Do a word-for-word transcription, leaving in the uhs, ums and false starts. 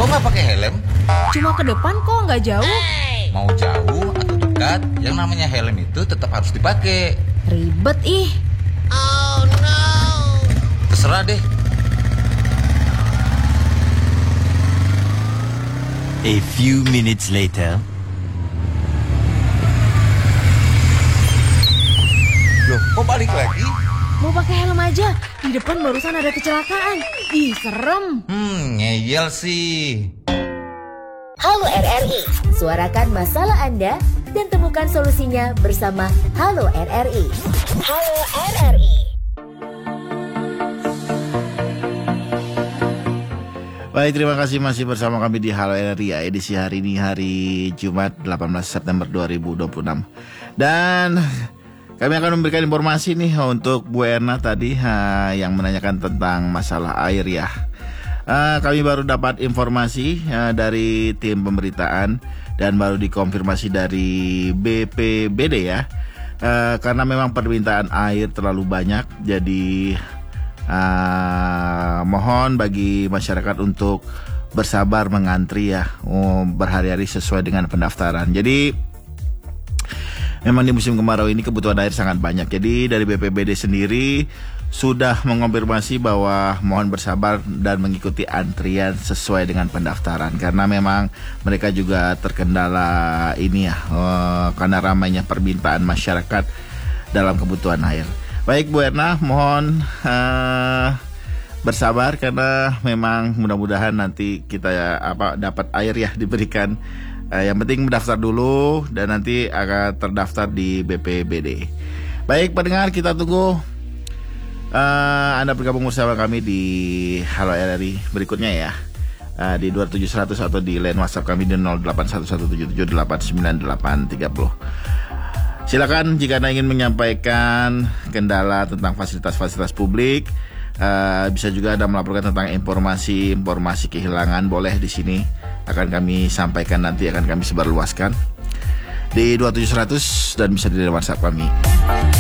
nggak pakai helm? Cuma ke depan kok, nggak jauh. Mau jauh atau dekat, yang namanya helm itu tetap harus dipakai. Ribet ih. Oh no. Terserah deh. A few minutes later. Loh, kok balik lagi? Mau pakai helm aja. Di depan barusan ada kecelakaan. Ih, serem. Hmm, ngeyel sih. Halo R R I, suarakan masalah Anda dan temukan solusinya bersama Halo R R I. Halo R R I. Baik, terima kasih masih bersama kami di Halo R R I edisi hari ini, hari Jumat delapan belas September dua ribu dua puluh enam. Dan kami akan memberikan informasi nih untuk Bu Erna tadi ha, yang menanyakan tentang masalah air ya. Uh, kami baru dapat informasi uh, dari tim pemberitaan dan baru dikonfirmasi dari B P B D ya. Uh, karena memang permintaan air terlalu banyak, jadi uh, mohon bagi masyarakat untuk bersabar mengantri ya, uh, berhari-hari sesuai dengan pendaftaran. Jadi memang di musim kemarau ini kebutuhan air sangat banyak. Jadi dari B P B D sendiri sudah mengonfirmasi bahwa mohon bersabar dan mengikuti antrian sesuai dengan pendaftaran. Karena memang mereka juga terkendala ini ya, uh, karena ramainya permintaan masyarakat dalam kebutuhan air. Baik Bu Erna, mohon uh, bersabar karena memang mudah-mudahan nanti kita ya, apa dapat air ya diberikan. Uh, yang penting mendaftar dulu dan nanti akan terdaftar di B P B D. Baik pendengar, kita tunggu uh, Anda bergabung bersama kami di Halo R R I berikutnya ya, uh, di dua tujuh seratus atau di line WhatsApp kami di nol delapan satu satu tujuh tujuh delapan sembilan delapan tiga nol. Silakan jika Anda ingin menyampaikan kendala tentang fasilitas-fasilitas publik, uh, bisa juga Anda melaporkan tentang informasi-informasi kehilangan, boleh di sini akan kami sampaikan, nanti akan kami sebarluaskan di dua tujuh seratus dan bisa di WhatsApp kami.